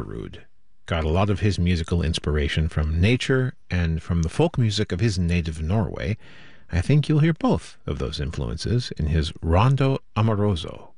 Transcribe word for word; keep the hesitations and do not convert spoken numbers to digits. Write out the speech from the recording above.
Stubberud got a lot of his musical inspiration from nature and from the folk music of his native Norway. I think you'll hear both of those influences in his Rondo Amoroso.